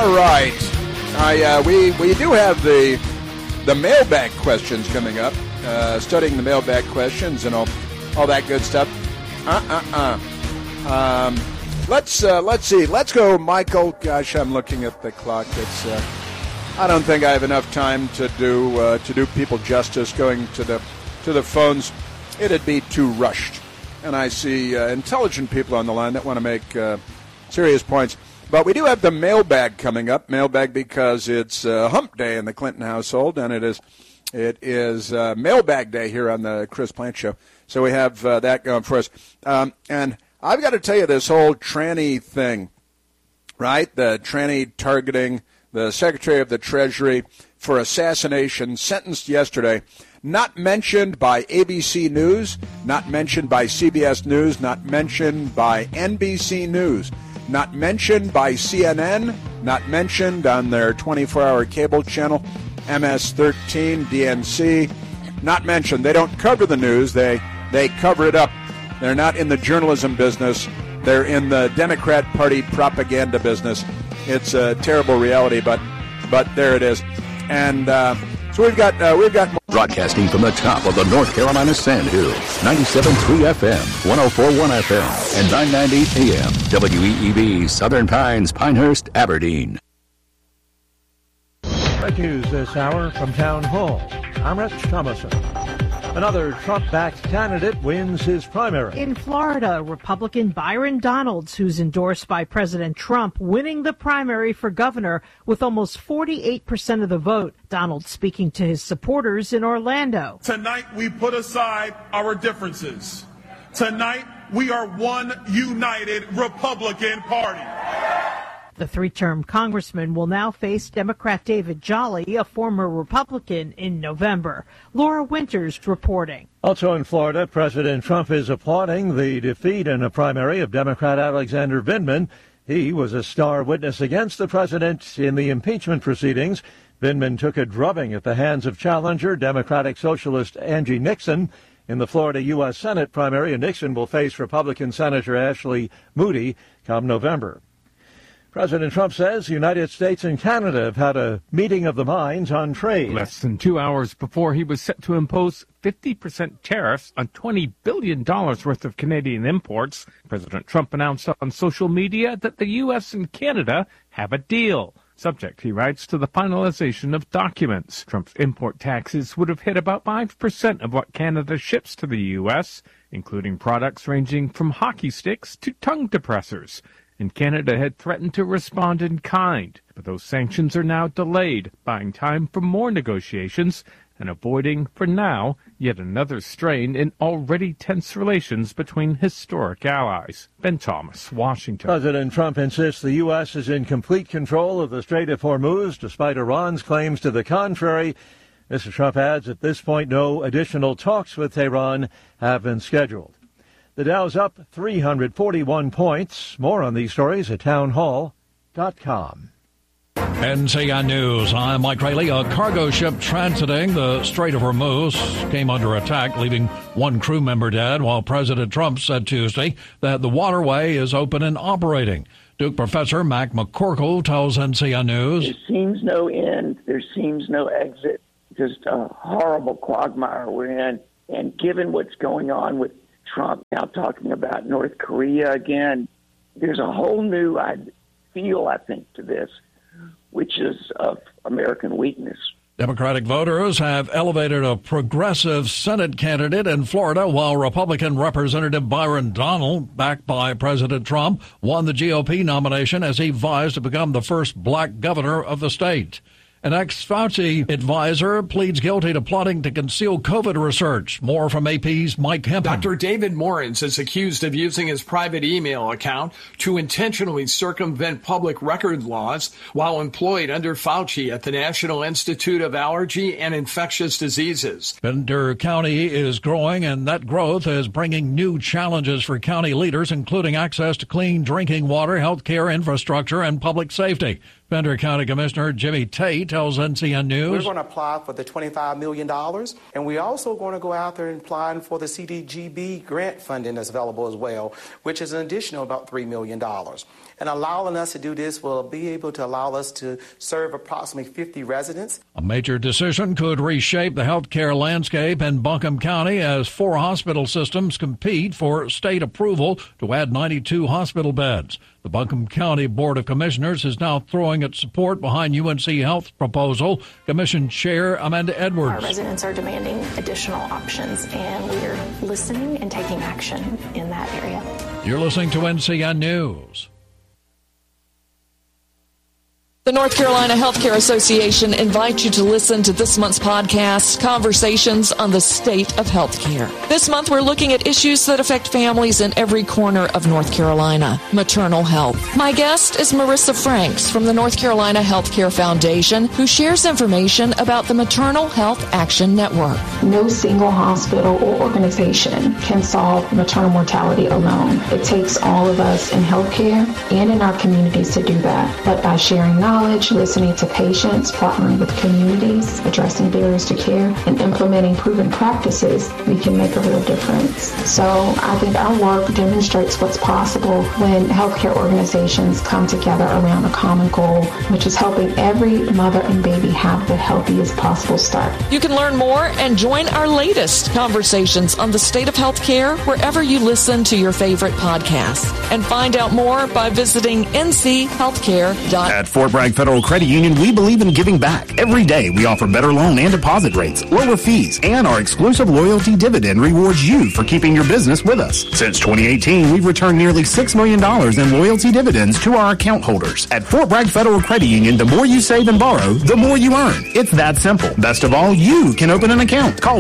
All right. We do have the mailbag questions coming up. Studying the mailbag questions and all that good stuff. Let's see. Let's go, Michael. Gosh, I'm looking at the clock. It's I don't think I have enough time to do people justice going to the phones. It'd be too rushed. And I see intelligent people on the line that want to make serious points. But we do have the mailbag coming up. Mailbag because it's hump day in the Clinton household, and it is mailbag day here on the Chris Plante Show. So we have that going for us. And I've got to tell you this whole tranny thing, right? The tranny targeting the Secretary of the Treasury for assassination, sentenced yesterday, not mentioned by ABC News, not mentioned by CBS News, not mentioned by NBC News, not mentioned by CNN, not mentioned on their 24-hour cable channel, MS-13, DNC, not mentioned. They don't cover the news. They cover it up. They're not in the journalism business. They're in the Democrat Party propaganda business. It's a terrible reality, but there it is. And so we've got more. Broadcasting from the top of the North Carolina Sandhills, 97.3 FM, 104.1 FM, and 990 AM, WEEB, Southern Pines, Pinehurst, Aberdeen. Breaking news this hour from Town Hall. I'm Rich Thomason. Another Trump-backed candidate wins his primary. In Florida, Republican Byron Donalds, who's endorsed by President Trump, winning the primary for governor with almost 48% of the vote. Donalds speaking to his supporters in Orlando. Tonight, we put aside our differences. Tonight, we are one united Republican Party. The three-term congressman will now face Democrat David Jolly, a former Republican, in November. Laura Winters reporting. Also in Florida, President Trump is applauding the defeat in a primary of Democrat Alexander Vindman. He was a star witness against the president in the impeachment proceedings. Vindman took a drubbing at the hands of challenger Democratic Socialist Angie Nixon. In the Florida U.S. Senate primary, Nixon will face Republican Senator Ashley Moody come November. President Trump says the United States and Canada have had a meeting of the minds on trade. Less than 2 hours before he was set to impose 50% tariffs on $20 billion worth of Canadian imports, President Trump announced on social media that the U.S. and Canada have a deal. Subject, he writes, to the finalization of documents. Trump's import taxes would have hit about 5% of what Canada ships to the U.S., including products ranging from hockey sticks to tongue depressors. And Canada had threatened to respond in kind, but those sanctions are now delayed, buying time for more negotiations and avoiding, for now, yet another strain in already tense relations between historic allies. Ben Thomas, Washington. President Trump insists the U.S. is in complete control of the Strait of Hormuz, despite Iran's claims to the contrary. Mr. Trump adds at this point no additional talks with Tehran have been scheduled. The Dow's up 341 points. More on these stories at townhall.com. NCN News, I'm Mike Rayleigh. A cargo ship transiting the Strait of Hormuz came under attack, leaving one crew member dead, while President Trump said Tuesday that the waterway is open and operating. Duke Professor Mac McCorkle tells NCN News. There seems no end. There seems no exit. Just a horrible quagmire we're in. And given what's going on with Trump now talking about North Korea again, there's a whole new feel, I think, to this, which is of American weakness. Democratic voters have elevated a progressive Senate candidate in Florida, while Republican Representative Byron Donald, backed by President Trump, won the GOP nomination as he vies to become the first black governor of the state. An ex-Fauci advisor pleads guilty to plotting to conceal COVID research. More from AP's Mike Hempel. Dr. David Morens is accused of using his private email account to intentionally circumvent public record laws while employed under Fauci at the National Institute of Allergy and Infectious Diseases. Bender County is growing, and that growth is bringing new challenges for county leaders, including access to clean drinking water, health care infrastructure, and public safety. Bender County Commissioner Jimmy Tate tells NCN News. We're going to apply for the $25 million, and we're also going to go out there and apply for the CDGB grant funding that's available as well, which is an additional about $3 million. And allowing us to do this will be able to allow us to serve approximately 50 residents. A major decision could reshape the healthcare landscape in Buncombe County as 4 hospital systems compete for state approval to add 92 hospital beds. The Buncombe County Board of Commissioners is now throwing its support behind UNC Health's proposal. Commission Chair Amanda Edwards. Our residents are demanding additional options, and we are listening and taking action in that area. You're listening to NCN News. The North Carolina Healthcare Association invites you to listen to this month's podcast, Conversations on the State of Healthcare. This month, we're looking at issues that affect families in every corner of North Carolina. Maternal health. My guest is Marissa Franks from the North Carolina Healthcare Foundation, who shares information about the Maternal Health Action Network. No single hospital or organization can solve maternal mortality alone. It takes all of us in healthcare and in our communities to do that. But by sharing knowledge, listening to patients, partnering with communities, addressing barriers to care, and implementing proven practices, we can make a real difference. So I think our work demonstrates what's possible when healthcare organizations come together around a common goal, which is helping every mother and baby have the healthiest possible start. You can learn more and join our latest Conversations on the State of Healthcare wherever you listen to your favorite podcasts. And find out more by visiting nchealthcare.com. At Fort Bragg Federal Credit Union, we believe in giving back. Every day, we offer better loan and deposit rates, lower fees, and our exclusive loyalty dividend rewards you for keeping your business with us. Since 2018, we've returned nearly $6 million in loyalty dividends to our account holders. At Fort Bragg Federal Credit Union, the more you save and borrow, the more you earn. It's that simple. Best of all, you can open an account. Call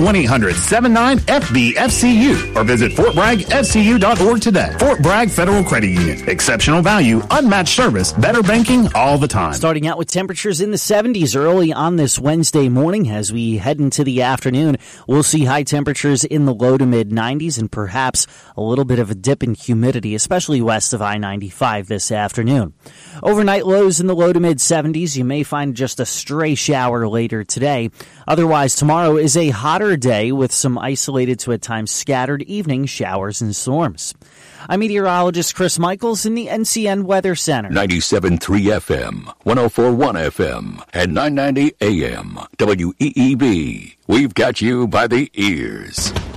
1-800-79-FB-FCU or visit FortBraggFCU.org today. Fort Bragg Federal Credit Union. Exceptional value, unmatched service, better banking all the time. Starting out with temperatures in the 70s early on this Wednesday morning. As we head into the afternoon, we'll see high temperatures in the low to mid 90s and perhaps a little bit of a dip in humidity, especially west of I-95 this afternoon. Overnight lows in the low to mid 70s. You may find just a stray shower later today. Otherwise, tomorrow is a hotter day with some isolated to at times scattered evening showers and storms. I'm meteorologist Chris Michaels in the NCN Weather Center. 97.3 FM, 104.1 FM, and 990 AM. WEEB. We've got you by the ears.